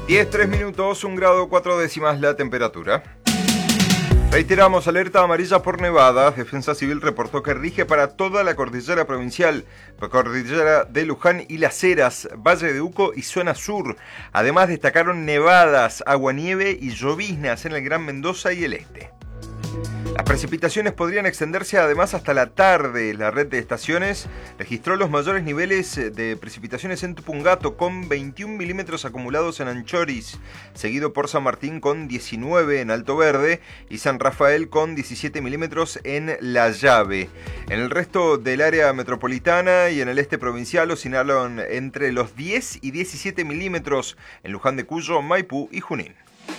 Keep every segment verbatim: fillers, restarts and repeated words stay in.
diez, tres minutos, un grado cuatro décimas la temperatura. Reiteramos, alerta amarilla por nevadas. Defensa Civil reportó que rige para toda la cordillera provincial, cordillera de Luján y Las Heras, Valle de Uco y zona sur. Además destacaron nevadas, aguanieve y lloviznas en el Gran Mendoza y el este. Las precipitaciones podrían extenderse además hasta la tarde. La red de estaciones registró los mayores niveles de precipitaciones en Tupungato con veintiún milímetros acumulados en Anchoris, seguido por San Martín con diecinueve en Alto Verde y San Rafael con diecisiete milímetros en La Llave. En el resto del área metropolitana y en el este provincial oscilaron entre los diez y diecisiete milímetros en Luján de Cuyo, Maipú y Junín.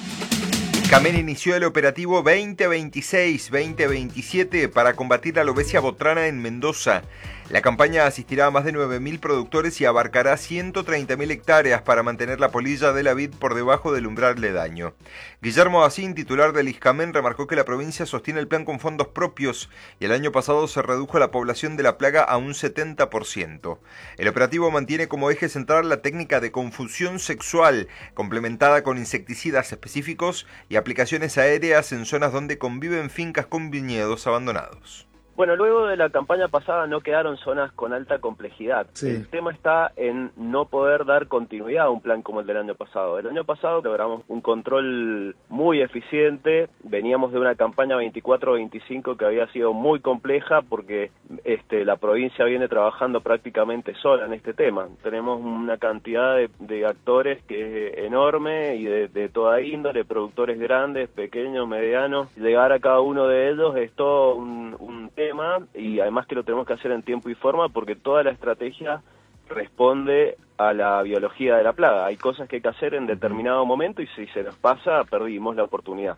Camen inició el operativo veinte veintiséis veinte veintisiete para combatir la alopecia botrana en Mendoza. La campaña asistirá a más de nueve mil productores y abarcará ciento treinta mil hectáreas para mantener la polilla de la vid por debajo del umbral de daño. Guillermo Asín, titular del ISCAMEN, remarcó que la provincia sostiene el plan con fondos propios y el año pasado se redujo la población de la plaga a un setenta por ciento. El operativo mantiene como eje central la técnica de confusión sexual, complementada con insecticidas específicos y aplicaciones aéreas en zonas donde conviven fincas con viñedos abandonados. Bueno, luego de la campaña pasada no quedaron zonas con alta complejidad. Sí. El tema está en no poder dar continuidad a un plan como el del año pasado. El año pasado logramos un control muy eficiente, veníamos de una campaña veinticuatro veinticinco que había sido muy compleja porque este, la provincia viene trabajando prácticamente sola en este tema. Tenemos una cantidad de, de actores que es enorme y de, de toda índole, productores grandes, pequeños, medianos. Llegar a cada uno de ellos es todo un, un tema y además que lo tenemos que hacer en tiempo y forma porque toda la estrategia responde a la biología de la plaga. Hay cosas que hay que hacer en determinado momento y si se nos pasa, perdimos la oportunidad.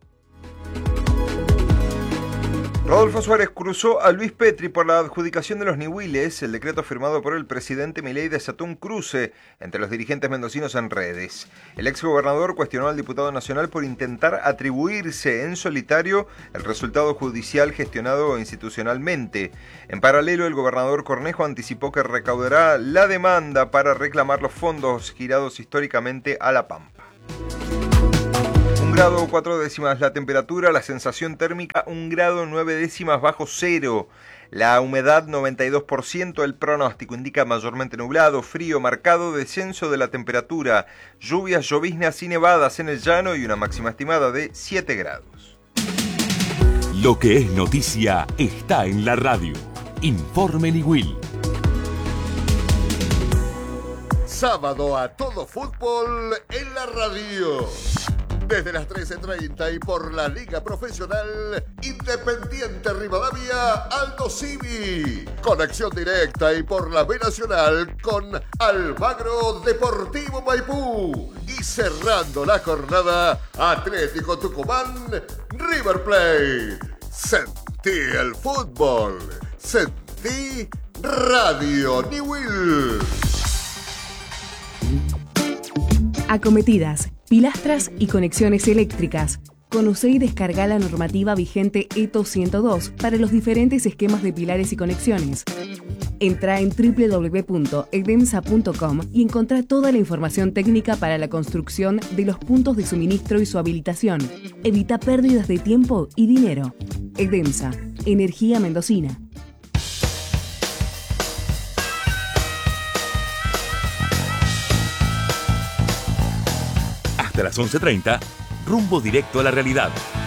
Rodolfo Suárez cruzó a Luis Petri por la adjudicación de los Niwiles. El decreto firmado por el presidente Milei desató un cruce entre los dirigentes mendocinos en redes. El exgobernador cuestionó al diputado nacional por intentar atribuirse en solitario el resultado judicial gestionado institucionalmente. En paralelo, el gobernador Cornejo anticipó que recaudará la demanda para reclamar los fondos girados históricamente a La Pampa. Un grado cuatro décimas la temperatura, la sensación térmica un grado nueve décimas bajo cero, la humedad noventa y dos por ciento, el pronóstico indica mayormente nublado, frío, marcado descenso de la temperatura, lluvias, lloviznas y nevadas en el llano y una máxima estimada de siete grados. Lo que es noticia está en la radio. Informe Ligüil. Sábado a todo fútbol en la radio. Desde las trece treinta y por la Liga Profesional Independiente Rivadavia Aldo Civi. Conexión directa y por la B Nacional con Almagro Deportivo Maipú. Y cerrando la jornada, Atlético Tucumán River Plate. Sentí el fútbol. Sentí Radio Niwil. Acometidas, pilastras y conexiones eléctricas. Conoce y descarga la normativa vigente E T O ciento dos para los diferentes esquemas de pilares y conexiones. Entra en doble u doble u doble u punto edemsa punto com y encontrá toda la información técnica para la construcción de los puntos de suministro y su habilitación. Evita pérdidas de tiempo y dinero. Edemsa, energía mendocina. Hasta las once treinta, rumbo directo a la realidad.